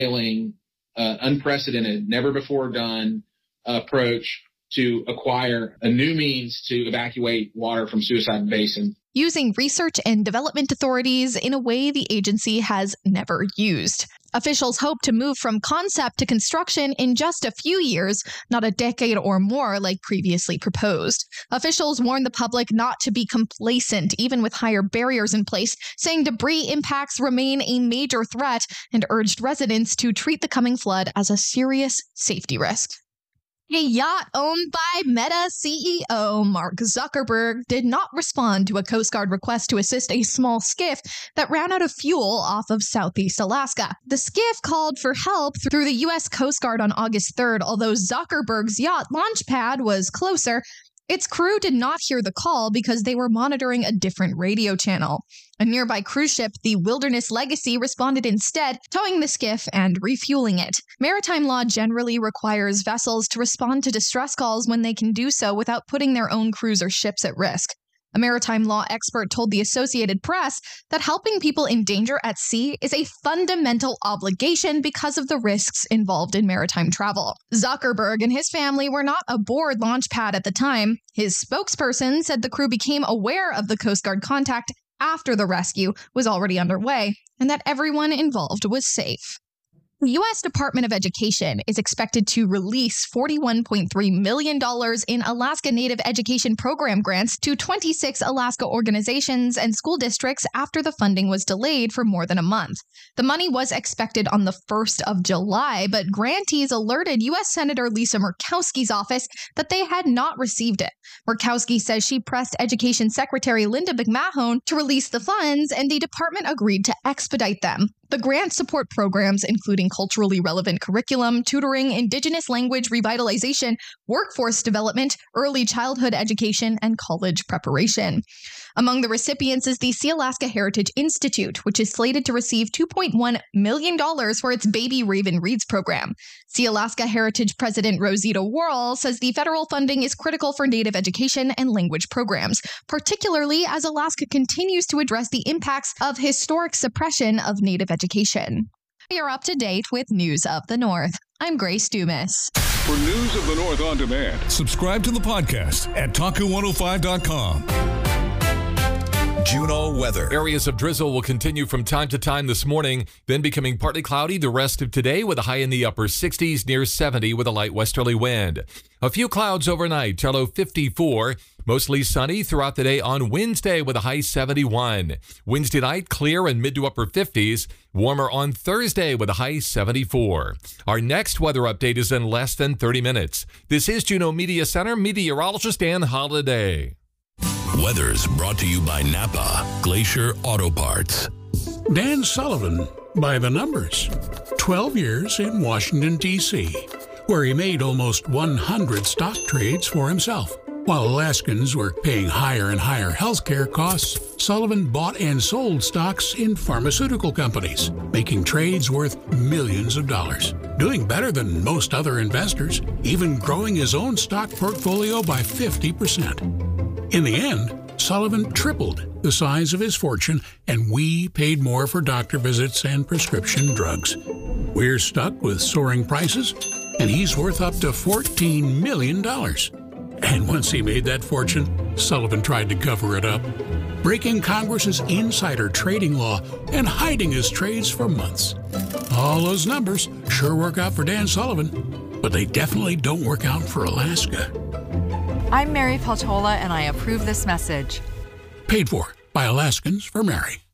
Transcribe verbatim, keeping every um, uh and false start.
uh, unprecedented, never before done approach to acquire a new means to evacuate water from Suicide Basin, using research and development authorities in a way the agency has never used. Officials hope to move from concept to construction in just a few years, not a decade or more like previously proposed. Officials warn the public not to be complacent, even with higher barriers in place, saying debris impacts remain a major threat, and urged residents to treat the coming flood as a serious safety risk. A yacht owned by Meta C E O Mark Zuckerberg did not respond to a Coast Guard request to assist a small skiff that ran out of fuel off of Southeast Alaska. The skiff called for help through the U S Coast Guard on August third, although Zuckerberg's yacht launch pad was closer. Its crew did not hear the call because they were monitoring a different radio channel. A nearby cruise ship, the Wilderness Legacy, responded instead, towing the skiff and refueling it. Maritime law generally requires vessels to respond to distress calls when they can do so without putting their own crews or ships at risk. A maritime law expert told the Associated Press that helping people in danger at sea is a fundamental obligation because of the risks involved in maritime travel. Zuckerberg and his family were not aboard Launchpad at the time. His spokesperson said the crew became aware of the Coast Guard contact after the rescue was already underway and that everyone involved was safe. The U S Department of Education is expected to release forty-one point three million dollars in Alaska Native Education Program grants to twenty-six Alaska organizations and school districts after the funding was delayed for more than a month. The money was expected on the first of July, but grantees alerted U S Senator Lisa Murkowski's office that they had not received it. Murkowski says she pressed Education Secretary Linda McMahon to release the funds, and the department agreed to expedite them. The grants support programs including culturally relevant curriculum, tutoring, Indigenous language revitalization, workforce development, early childhood education, and college preparation. Among the recipients is the Sealaska Heritage Institute, which is slated to receive two point one million dollars for its Baby Raven Reads program. Sealaska Heritage President Rosita Worrell says the federal funding is critical for Native education and language programs, particularly as Alaska continues to address the impacts of historic suppression of Native education. We are up to date with News of the North. I'm Grace Dumas. For News of the North on demand, subscribe to the podcast at Taku one oh five dot com. Juneau weather. Areas of drizzle will continue from time to time this morning, then becoming partly cloudy the rest of today with a high in the upper sixties, near seventy with a light westerly wind. A few clouds overnight, till low fifty-four. Mostly sunny throughout the day on Wednesday with a high seventy-one. Wednesday night, clear and mid to upper fifties. Warmer on Thursday with a high seventy-four. Our next weather update is in less than thirty minutes. This is Juneau Media Center meteorologist Dan Holiday. Weather's brought to you by Napa Glacier Auto Parts. Dan Sullivan, by the numbers. twelve years in Washington, D C, where he made almost one hundred stock trades for himself. While Alaskans were paying higher and higher healthcare costs, Sullivan bought and sold stocks in pharmaceutical companies, making trades worth millions of dollars. Doing better than most other investors, even growing his own stock portfolio by fifty percent. In the end, Sullivan tripled the size of his fortune, and we paid more for doctor visits and prescription drugs. We're stuck with soaring prices, and he's worth up to fourteen million dollars. And once he made that fortune, Sullivan tried to cover it up, breaking Congress's insider trading law and hiding his trades for months. All those numbers sure work out for Dan Sullivan, but they definitely don't work out for Alaska. I'm Mary Peltola, and I approve this message. Paid for by Alaskans for Mary.